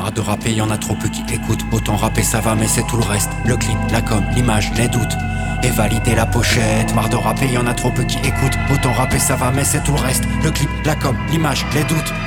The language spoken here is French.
Marre de rapper, y en a trop peu qui écoutent. Autant rapper ça va mais c'est tout le reste. Le clip, la com, l'image, les doutes et valider la pochette. Marre de rapper, y en a trop peu qui écoutent. Autant rapper ça va mais c'est tout le reste. Le clip, la com, l'image, les doutes